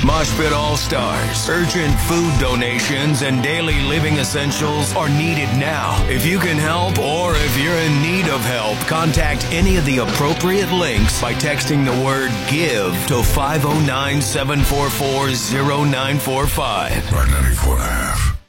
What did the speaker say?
Mosh Pit All-Stars. Urgent food donations and daily living essentials are needed now. If you can help or if you're in need of help, contact any of the appropriate links by texting the word GIVE to 509-744-0945. Right 94.5.